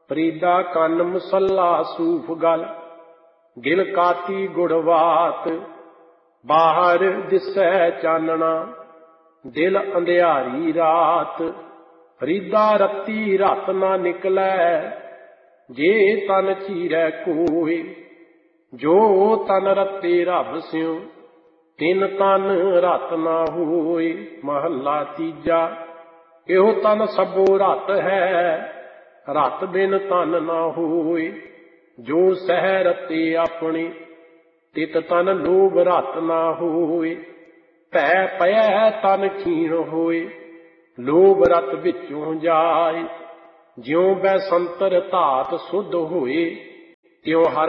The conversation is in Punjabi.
ਪ੍ਰੀਦਾ ਕੰਨ ਮਸੱਲਾ ਸੂਫ ਗਲ, ਗਿਲ ਕਾਤੀ ਗੁੜਵਾਤ। ਬਾਹਰ ਦਿਸੈ ਚਾਨਣਾ, ਦਿਲ ਅੰਧਿਆਰੀ ਰਾਤ। ਪ੍ਰੀਦਾ ਰੱਤੀ ਰਤ ਨਾ ਨਿਕਲੈ, ਜੇ ਤਨ ਚੀਰੈ ਕੋਇ। ਜੋ ਤਨ ਰੱਤੇ ਰੱਬ ਸਿਉ, ਤਿਨ ਤਨ ਰਤ ਨਾ ਹੋਇ। ਮਹੱਲਾ ਤੀਜਾ। ਇਹੋ ਤਨ ਸਭੋ ਰਤ ਹੈ, ਰਤ ਬਿਨ ਤਨ ਨਾ ਹੋਇ। ਜੋ ਸਹਿ ਰਤੇ ਆਪਣੀ, ਤਿਤ ਤਨ ਲੋਭ ਰਤ ਨਾ ਹੋਇ। ਭੈ ਪਇਐ ਤਨ ਖੀਣ ਹੋਇ, ਲੋਭ ਰਤ ਵਿੱਚੋਂ ਜਾਇ। ਜਿਉ ਬੈਸੰਤਰ ਧਾਤ ਸੁਧ ਹੋਏ, ਤਿਉ ਹਰ